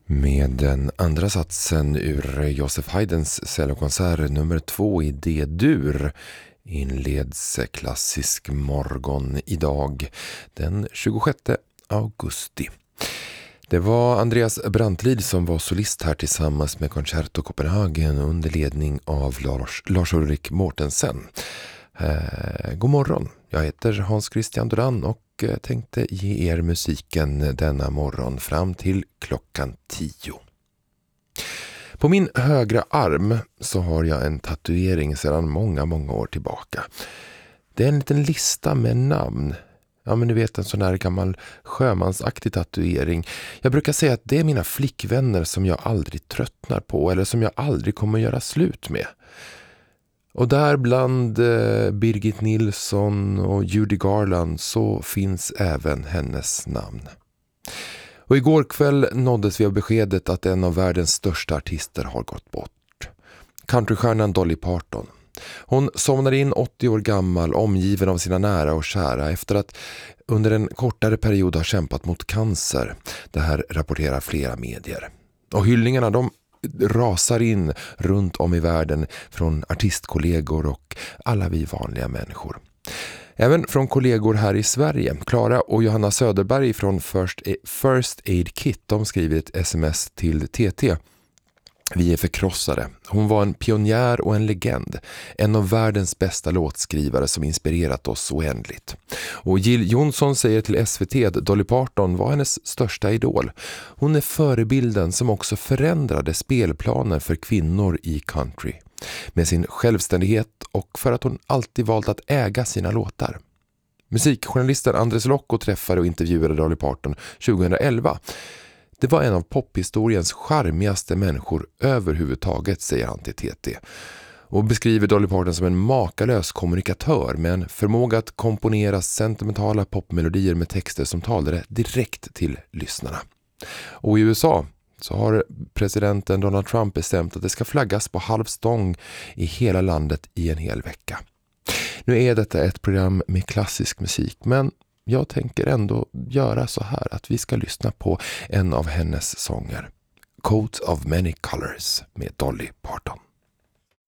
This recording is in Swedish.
Med den andra satsen ur Joseph Haydns cellokonsert nummer 2 i D-dur inleds Klassisk morgon idag den 26 augusti. Det var Andreas Brantlid som var solist här tillsammans med Concerto Copenhagen under ledning av Lars-Ulrik Mortensen. God morgon, jag heter Hans Christian Duran och tänkte ge er musiken denna morgon fram till klockan 10. På min högra arm så har jag en tatuering sedan många år tillbaka. Det är en liten lista med namn. Ja, men ni vet, en sån här gammal sjömansaktig tatuering. Jag brukar säga att det är mina flickvänner som jag aldrig tröttnar på eller som jag aldrig kommer göra slut med. Och där bland Birgit Nilsson och Judy Garland så finns även hennes namn. Och igår kväll nåddes vi av beskedet att en av världens största artister har gått bort. Countrystjärnan Dolly Parton. Hon somnade in 80 år gammal, omgiven av sina nära och kära efter att under en kortare period ha kämpat mot cancer. Det här rapporterar flera medier. Och hyllningarna de rasar in runt om i världen från artistkollegor och alla vi vanliga människor. Även från kollegor här i Sverige. Klara och Johanna Söderberg från First Aid Kit, de skriver ett sms till TT. Vi är förkrossade. Hon var en pionjär och en legend. En av världens bästa låtskrivare som inspirerat oss oändligt. Och Jill Johnson säger till SVT att Dolly Parton var hennes största idol. Hon är förebilden som också förändrade spelplaner för kvinnor i country. Med sin självständighet och för att hon alltid valt att äga sina låtar. Musikjournalisten Andres Lokko träffade och intervjuade Dolly Parton 2011. Det var en av pophistoriens charmigaste människor överhuvudtaget, säger han till TT. Och beskriver Dolly Parton som en makalös kommunikatör med en förmåga att komponera sentimentala popmelodier med texter som talade direkt till lyssnarna. Och i USA så har presidenten Donald Trump bestämt att det ska flaggas på halv stång i hela landet i en hel vecka. Nu är detta ett program med klassisk musik, men jag tänker ändå göra så här att vi ska lyssna på en av hennes sånger. Coat of Many Colors med Dolly Parton.